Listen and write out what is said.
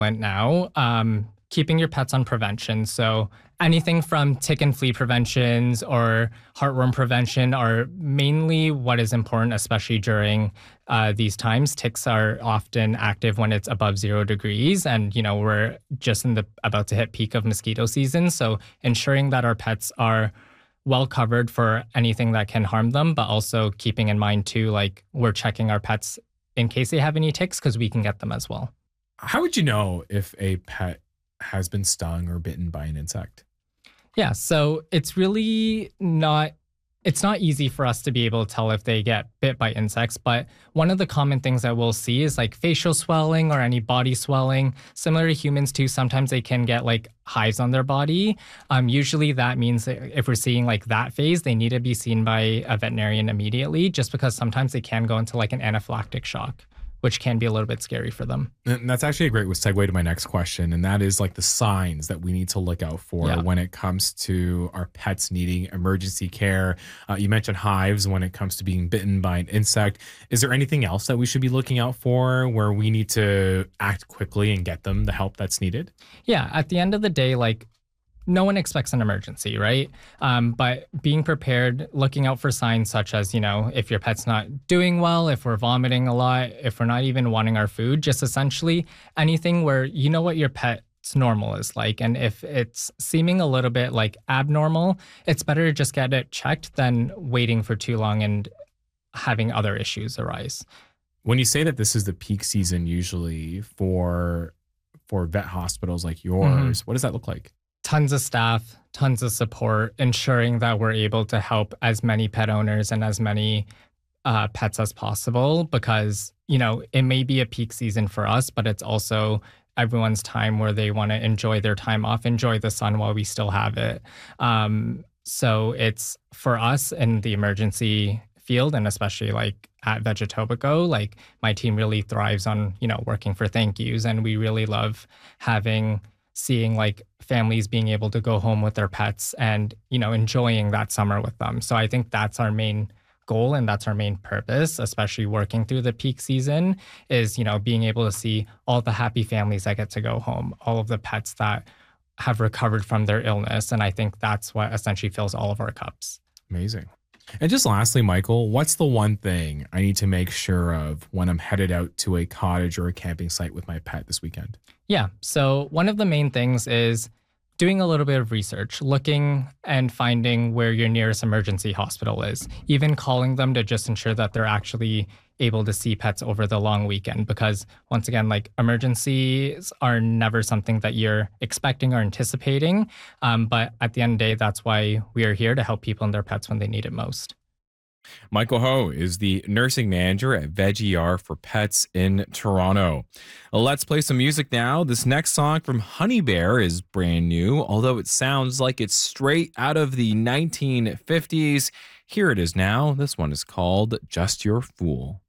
now, keeping your pets on prevention. So anything from tick and flea preventions or heartworm prevention are mainly what is important, especially during these times. Ticks are often active when it's above 0 degrees, and we're just about to hit peak of mosquito season. So ensuring that our pets are well covered for anything that can harm them, but also keeping in mind too, like we're checking our pets in case they have any ticks because we can get them as well. How would you know if a pet has been stung or bitten by an insect? Yeah, so it's not easy for us to be able to tell if they get bit by insects, but one of the common things that we'll see is like facial swelling or any body swelling. Similar to humans too, sometimes they can get like hives on their body. Usually that means that if we're seeing like that phase, they need to be seen by a veterinarian immediately, just because sometimes they can go into like an anaphylactic shock, which can be a little bit scary for them. And that's actually a great segue to my next question. And that is like the signs that we need to look out for when it comes to our pets needing emergency care. You mentioned hives when it comes to being bitten by an insect. Is there anything else that we should be looking out for where we need to act quickly and get them the help that's needed? Yeah, at the end of the day, like no one expects an emergency, right? But being prepared, looking out for signs such as, if your pet's not doing well, if we're vomiting a lot, if we're not even wanting our food, just essentially anything where you know what your pet's normal is like. And if it's seeming a little bit like abnormal, it's better to just get it checked than waiting for too long and having other issues arise. When you say that this is the peak season usually for vet hospitals like yours, what does that look like? Tons of staff, tons of support, ensuring that we're able to help as many pet owners and as many pets as possible because, it may be a peak season for us, but it's also everyone's time where they want to enjoy their time off, enjoy the sun while we still have it. So it's for us in the emergency field and especially like at Vegetobico, like my team really thrives on, working for thank yous. And we really love seeing like families being able to go home with their pets and, enjoying that summer with them. So I think that's our main goal and that's our main purpose, especially working through the peak season is, being able to see all the happy families that get to go home, all of the pets that have recovered from their illness. And I think that's what essentially fills all of our cups. Amazing. And just lastly, Michael, what's the one thing I need to make sure of when I'm headed out to a cottage or a camping site with my pet this weekend? Yeah. So one of the main things is doing a little bit of research, looking and finding where your nearest emergency hospital is, even calling them to just ensure that they're actually able to see pets over the long weekend. Because once again, like emergencies are never something that you're expecting or anticipating. But at the end of the day, that's why we are here to help people and their pets when they need it most. Michael Ho is the nursing manager at Veg-ER for Pets in Toronto. Let's play some music now. This next song from Honey Bear is brand new, although it sounds like it's straight out of the 1950s. Here it is now. This one is called Just Your Fool.